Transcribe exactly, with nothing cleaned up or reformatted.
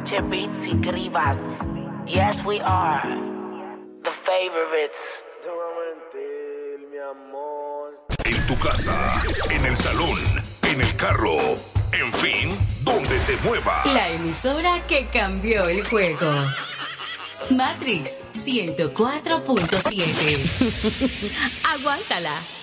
H Beats y Cribas. Yes, we are the favorites. Te voy a mentir, mi amor. En tu casa, en el salón, en el carro, en fin, donde te muevas. La emisora que cambió el juego. Matrix ciento cuatro punto siete. Aguántala.